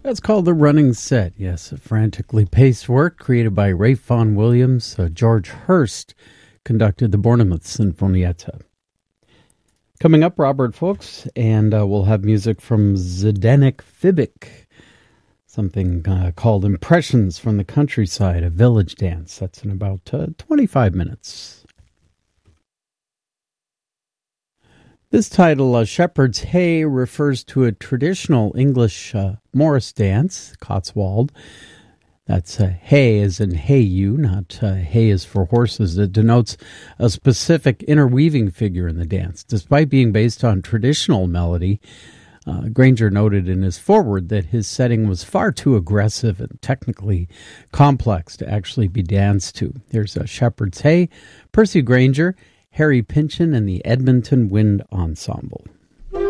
That's called The Running Set. Yes, a frantically paced work created by Ralph Vaughan Williams. George Hurst conducted the Bournemouth Sinfonietta. Coming up, Robert Fuchs, and we'll have music from Zdenek Fibic, something called Impressions from the Countryside, a village dance. That's in about 25 minutes. This title, Shepherd's Hey, refers to a traditional English Morris dance, Cotswold. That's hey as in hey you, not hay is for horses. It denotes a specific interweaving figure in the dance. Despite being based on traditional melody, Granger noted in his foreword that his setting was far too aggressive and technically complex to actually be danced to. Here's Shepherd's Hey, Percy Granger, Harry Pynchon, and the Edmonton Wind Ensemble.